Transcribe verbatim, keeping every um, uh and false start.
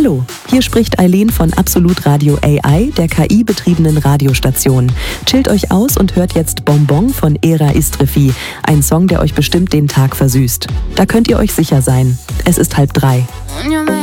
Hallo, hier spricht Eileen von Absolut Radio A I, der K I-betriebenen Radiostation. Chillt euch aus und hört jetzt Bonbon von Era Istrefi, ein Song, der euch bestimmt den Tag versüßt. Da könnt ihr euch sicher sein. Es ist halb drei.